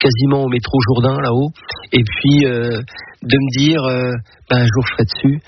quasiment au métro Jourdain là-haut, et puis de me dire un jour je serai dessus.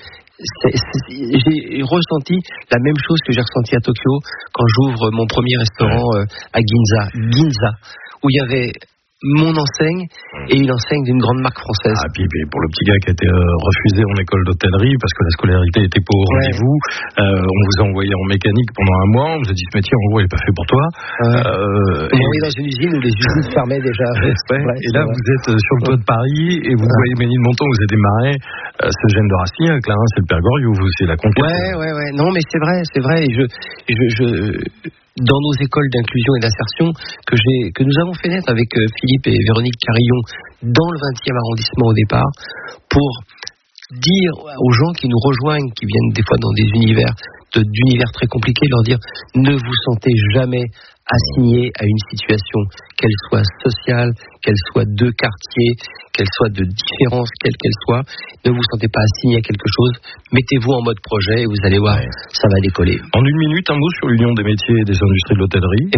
J'ai ressenti la même chose que j'ai ressenti à Tokyo quand j'ouvre mon premier restaurant à Ginza, où il y avait mon enseigne et une enseigne d'une grande marque française. Puis pour le petit gars qui a été refusé en école d'hôtellerie parce que la scolarité était pas au rendez-vous, on vous a envoyé en mécanique pendant un mois, on vous a dit ce métier en gros il est pas fait pour toi. On est dans une usine où les usines fermaient déjà. Et là vous êtes sur le toit de Paris et vous voyez Ménilmontant, vous êtes démarré ce gène de Racine, Clarins c'est le Père Goriot, c'est la conquête. Ouais. Non mais c'est vrai. Et je dans nos écoles d'inclusion et d'insertion que nous avons fait naître avec Philippe et Véronique Carillon dans le 20e arrondissement au départ, pour dire aux gens qui nous rejoignent, qui viennent des fois dans des d'univers très compliqués, leur dire ne vous sentez jamais assigné à une situation, qu'elle soit sociale, qu'elle soit de quartier, qu'elle soit de différence, quelle qu'elle soit, ne vous sentez pas assigné à quelque chose, mettez-vous en mode projet et vous allez voir, ça va décoller. En une minute, un mot sur l'Union des métiers et des industries de l'hôtellerie.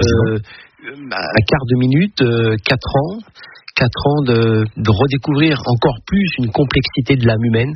Un quart de minute, 4 ans de redécouvrir encore plus une complexité de l'âme humaine.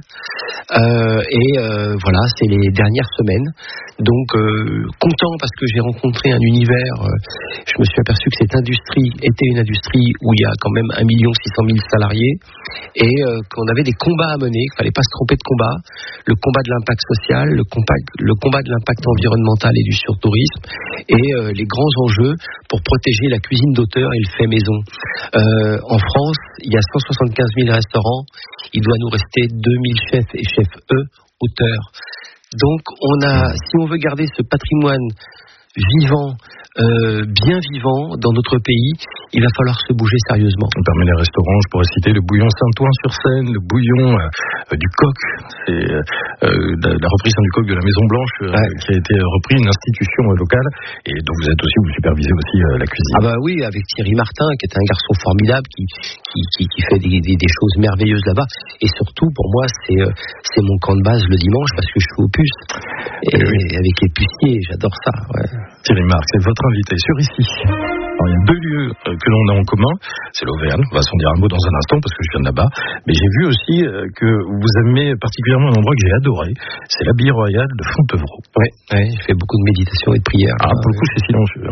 Voilà, c'est les dernières semaines. Donc, content parce que j'ai rencontré un univers, je me suis aperçu que cette industrie était une industrie où il y a quand même 1 600 000 salariés et qu'on avait des combats à mener, qu'il ne fallait pas se tromper de combat. Le combat de l'impact social, le combat de l'impact environnemental et du surtourisme et les grands enjeux pour protéger la cuisine d'auteur et le fait maison. En France, il y a 175 000 restaurants. Il doit nous rester 2000 chefs et chefs auteurs. Donc, si on veut garder ce patrimoine vivant, bien vivant dans notre pays, il va falloir se bouger sérieusement. Parmi les restaurants, je pourrais citer le bouillon Saint-Ouen-sur-Seine, le bouillon du Coq, c'est la reprise du Coq de la Maison Blanche qui a été repris, une institution locale, et dont vous supervisez aussi la cuisine. Oui, avec Thierry Martin, qui est un garçon formidable, qui fait des choses merveilleuses là-bas, et surtout pour moi c'est mon camp de base le dimanche parce que je suis aux puces, et avec les puciers, j'adore ça. Thierry Marc, c'est votre invité sur Ici. Alors, il y a 2 lieux que l'on a en commun, c'est l'Auvergne, on va s'en dire un mot dans un instant parce que je viens de là-bas, mais j'ai vu aussi que vous aimez particulièrement un endroit que j'ai adoré, c'est l'Abbaye royale de Fontevraud. Oui, je fais beaucoup de méditation et de prière. Pour le coup c'est silencieux.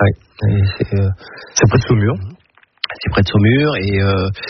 C'est près de Saumur. C'est près de Saumur et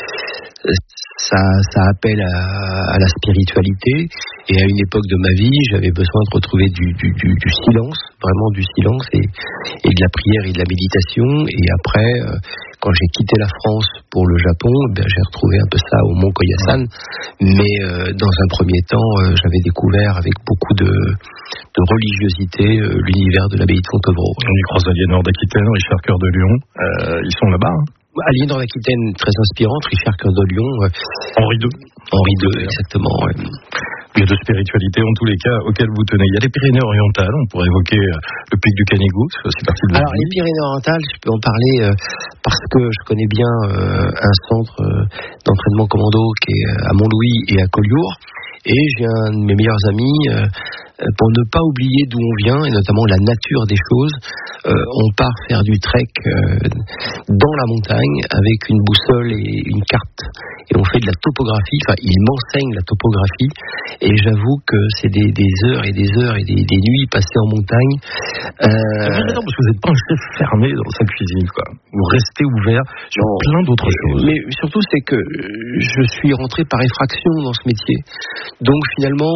ça appelle à la spiritualité, et à une époque de ma vie j'avais besoin de retrouver du silence, vraiment du silence et de la prière et de la méditation. Et après quand j'ai quitté la France pour le Japon, j'ai retrouvé un peu ça au Mont Koyasan, mais dans un premier temps j'avais découvert avec beaucoup de religiosité l'univers de l'abbaye de Fontevraud. On y croise Aliénor Nord d'Aquitaine, Richard Cœur de Lion, ils sont là-bas. Aliénor d'Aquitaine, très inspirante, Richard Cœur de Lion, Henri II, exactement. Il y a de spiritualité en tous les cas auxquels vous tenez. Il y a les Pyrénées-Orientales, on pourrait évoquer le pic du Canigou, c'est aussi partie de Alors les Pyrénées-Orientales, je peux en parler parce que je connais bien un centre d'entraînement commando qui est à Montlouis et à Collioure, et j'ai un de mes meilleurs amis, pour ne pas oublier d'où on vient, et notamment la nature des choses, on part faire du trek dans la montagne avec une boussole et une carte, et on fait de la topographie, il m'enseigne la topographie, et j'avoue que c'est des heures et des heures et des nuits passées en montagne. Non, parce que vous n'êtes pas un chef fermé dans sa cuisine, quoi. Vous restez ouvert sur plein d'autres choses. Mais surtout, c'est que je suis rentré par effraction dans ce métier. Donc finalement,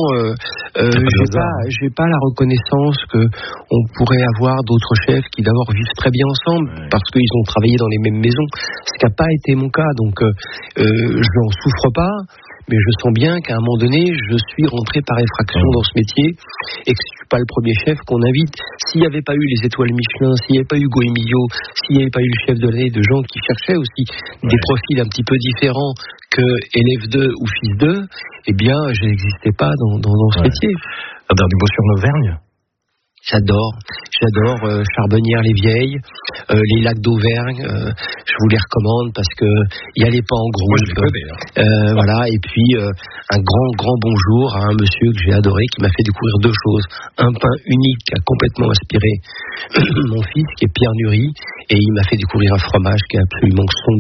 j'ai pas la reconnaissance que on pourrait avoir d'autres chefs qui d'abord vivent très bien ensemble parce qu'ils ont travaillé dans les mêmes maisons, ce qui n'a pas été mon cas. Donc je n'en souffre pas, mais je sens bien qu'à un moment donné je suis rentré par effraction dans ce métier, et que je suis pas le premier chef qu'on invite. S'il n'y avait pas eu les étoiles Michelin, s'il n'y avait pas eu Hugo Emilio, s'il n'y avait pas eu le chef de l'année, de gens qui cherchaient aussi des profils un petit peu différents que élève 2 ou fils 2, eh bien je n'existais pas dans ce métier. Un dernier mot sur l'Auvergne. J'adore Charbonnières-les-Vieilles, les lacs d'Auvergne, je vous les recommande parce que y allez pas en groupe. Voilà, et puis un grand bonjour à un monsieur que j'ai adoré, qui m'a fait découvrir 2 choses. Un pain unique qui a complètement inspiré mon fils, qui est Pierre Nury, et il m'a fait découvrir un fromage qui est absolument